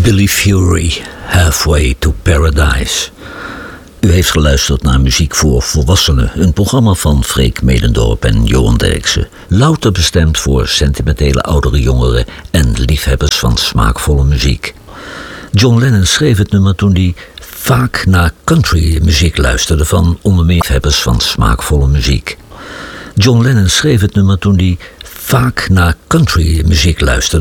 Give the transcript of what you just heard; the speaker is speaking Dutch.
Billy Fury, Halfway to Paradise. U heeft geluisterd naar Muziek voor Volwassenen, een programma van Freek Medendorp en Johan Derksen. Louter bestemd voor sentimentele oudere jongeren en liefhebbers van smaakvolle muziek. John Lennon schreef het nummer toen hij vaak naar country muziek luisterde van onder meer liefhebbers van smaakvolle muziek. John Lennon schreef het nummer toen hij vaak naar country muziek luisterde